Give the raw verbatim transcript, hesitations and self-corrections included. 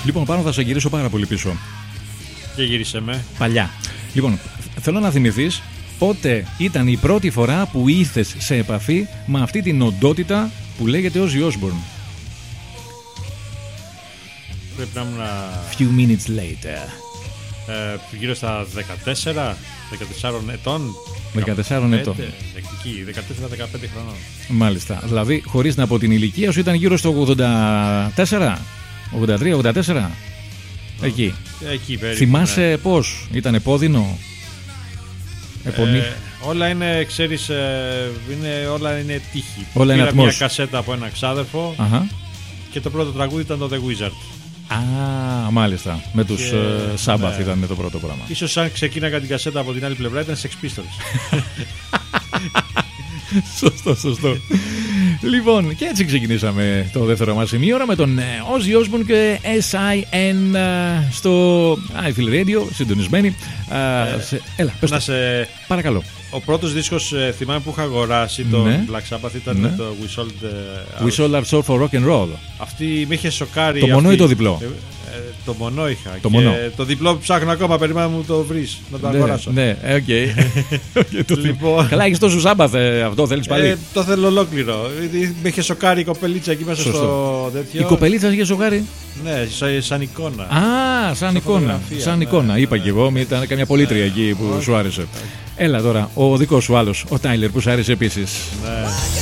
Λοιπόν, πάνω θα σε γυρίσω πάρα πολύ πίσω. Και γύρισε με. Παλιά. Λοιπόν, θέλω να θυμηθείς πότε ήταν η πρώτη φορά που ήρθες σε επαφή με αυτή την οντότητα που λέγεται Ozzy Osbourne. Πρέπει να ήμουν. Few minutes later. Ε, γύρω στα δεκατέσσερα δεκατέσσερα ετών. δεκατέσσερα ετών. Εκεί, δεκατέσσερα δεκαπέντε χρονών. Μάλιστα. Δηλαδή, χωρίς να πω την ηλικία σου, ήταν γύρω στο ογδόντα τέσσερα, ογδόντα τρία, ογδόντα τέσσερα. Εκεί. Εκεί περίπου. Θυμάσαι ναι. πώς, ήταν επώδυνο, επωνύ. Ε, όλα είναι, ξέρεις, ε, είναι, όλα είναι τύχη. Όλα είναι Πήρα μια ατμός. κασέτα από έναν ξάδερφο. Αχα. Και το πρώτο τραγούδι ήταν το The Wizard. Α, μάλιστα. Με τους Και, uh, Sabbath ναι. ήταν το πρώτο πράγμα. Ίσως αν ξεκίναγα την κασέτα από την άλλη πλευρά ήταν Sex Pistols. Σωστό, σωστό. Λοιπόν, και έτσι ξεκινήσαμε το δεύτερο μας ημίωρο με τον Ozzy Osbourne και ες άι εν στο iFeel Radio, συντονισμένοι. Ε, σε... Έλα, πες να το. σε... Παρακαλώ. Ο πρώτος δίσκος, ε, θυμάμαι που είχα αγοράσει, το Ναι. Black Sabbath, ήταν Ναι. το We Sold uh, We sold our soul for rock and roll. Αυτή με είχε σοκάρει. Το μονό αυτή. ή το διπλό? Ε, ε, το μονό είχα. Το και μονό. το διπλό που ψάχνω ακόμα, περιμένω να μου το βρεις, να το αγοράσω. Ναι, ναι, οκ. Okay. το Λοιπόν. Καλά, έχεις τόσο Sabbath, ε, αυτό θέλεις πάλι. Ε, το θέλω ολόκληρο. Ε, Με είχε σοκάρει η κοπελίτσα εκεί μέσα Σωστό. στο τέτοιο. Η κοπελίτσα είχε σοκάρει. Ναι, σαν, σαν εικόνα. Α, σαν εικόνα. φωτογραφία, Σαν ναι, εικόνα. ναι, Είπα ναι. κι εγώ, ήταν καμιά πολίτρια εκεί που όχι, σου άρεσε. Έλα τώρα, ο δικός σου άλλος, ο Τάιλερ που σου άρεσε επίσης. Ναι.